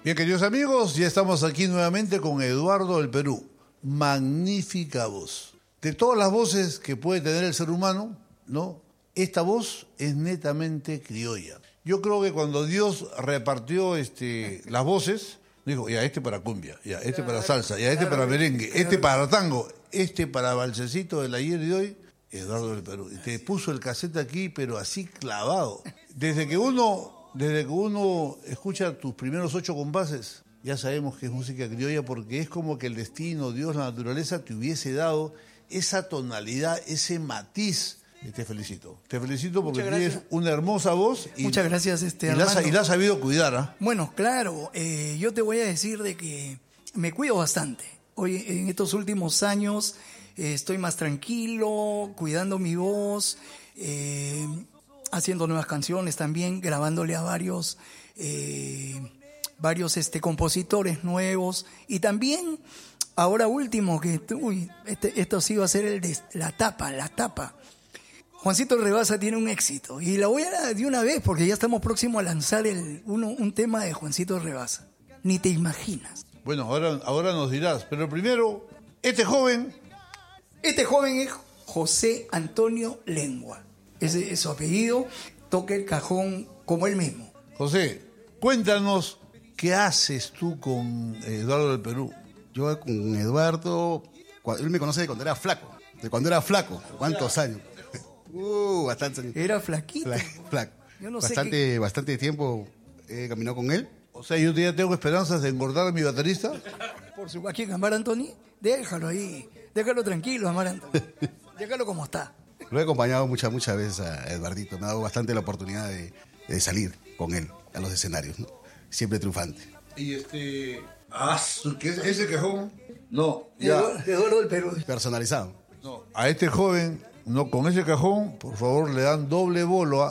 Bien, queridos amigos, ya estamos aquí nuevamente con Eduardo del Perú. Magnífica voz. De todas las voces que puede tener el ser humano, ¿no? Esta voz es netamente criolla. Yo creo que cuando Dios repartió las voces, dijo, ya este para cumbia, ya este para salsa, ya este para merengue, este para tango, este para balsecito del ayer y de hoy, Eduardo del Perú. Y te puso el cassette aquí, pero así clavado. Desde que uno escucha tus primeros 8 compases, ya sabemos que es música criolla, porque es como que el destino, Dios, la naturaleza te hubiese dado esa tonalidad, ese matiz. Te felicito porque tienes una hermosa voz y, muchas gracias, y la has sabido cuidar. ¿Eh? Bueno, claro, yo te voy a decir de que me cuido bastante. Hoy, en estos últimos años, estoy más tranquilo, cuidando mi voz, haciendo nuevas canciones también, grabándole a varios compositores nuevos, y también ahora último que esto sí va a ser la tapa. Juancito Rebaza tiene un éxito y la voy a dar de una vez porque ya estamos próximos a lanzar un tema de Juancito Rebaza. Ni te imaginas. Bueno, ahora nos dirás, pero primero, este joven es José Antonio Lengua. Ese es su apellido, toca el cajón como él mismo. José, cuéntanos qué haces tú con Eduardo del Perú. Yo con Eduardo, él me conoce de cuando era flaco. ¿Cuántos años? Bastante años. Era flaquito. Flaco. Yo no sé bastante tiempo he caminado con él. O sea, yo ya tengo esperanzas de engordar a mi baterista. Por supuesto, aquí en Amar Anthony, déjalo ahí. Déjalo tranquilo, Amar Anthony. Déjalo como está. Lo he acompañado muchas veces a Eduardito. Me ha dado bastante la oportunidad de salir con él a los escenarios, ¿no? Siempre triunfante. Y ¿qué es ese cajón? No, ya. Eduardo del Perú. Personalizado. No, a este joven, no, con ese cajón, por favor, le dan doble bolo.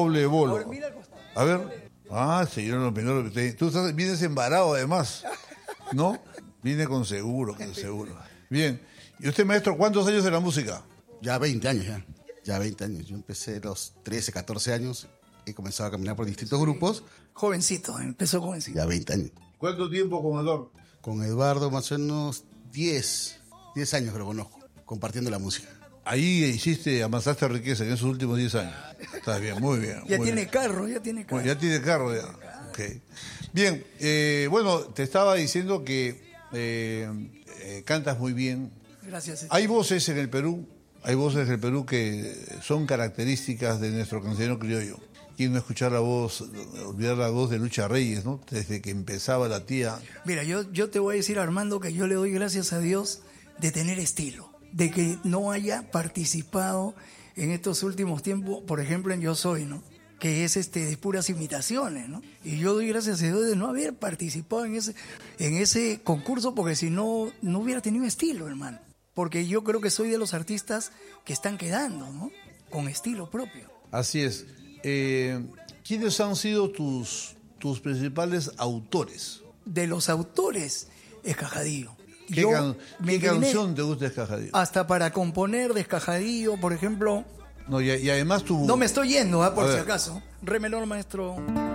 A ver. Señor, tú vienes embarado además, ¿no? Viene con seguro. Bien. ¿Y usted, maestro, cuántos años de la música? Ya 20 años, ya 20 años. Yo empecé a los 13, 14 años. He comenzado a caminar por distintos grupos. Jovencito, empezó jovencito. Ya 20 años. ¿Cuánto tiempo con Eduardo? Con Eduardo más o menos 10 años que lo conozco, compartiendo la música. Ahí amasaste riqueza en esos últimos 10 años. Estás bien, muy bien. Ya tiene carro. Bueno, ya tiene carro, ya. Okay. Bien, bueno, te estaba diciendo que cantas muy bien. Gracias. Hay voces en el Perú que son características de nuestro cancionero criollo. ¿Quién no escuchar olvidar la voz de Lucha Reyes, ¿no? Desde que empezaba la tía. Mira, yo te voy a decir, Armando, que yo le doy gracias a Dios de tener estilo, de que no haya participado en estos últimos tiempos, por ejemplo, en Yo Soy, ¿no? Que es de puras imitaciones, ¿no? Y yo doy gracias a Dios de no haber participado en ese concurso, porque si no hubiera tenido estilo, hermano. Porque yo creo que soy de los artistas que están quedando, ¿no? Con estilo propio. Así es. ¿Quiénes han sido tus principales autores? De los autores, Escajadillo. ¿Qué canción te gusta de Escajadillo? Hasta para componer de Escajadillo, por ejemplo. No, y además tú... No me estoy yendo, por si acaso. Re menor, maestro.